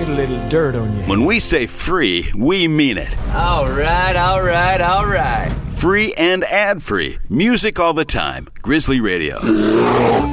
a little dirt on you. When we say free, we mean it. All right, all right, all right. Free and ad-free. Music all the time. Grizzly Radio.